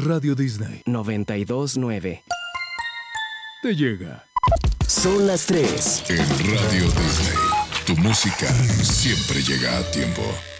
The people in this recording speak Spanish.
Radio Disney 92.9. te llega. Son las 3. En Radio Disney, tu música siempre llega a tiempo.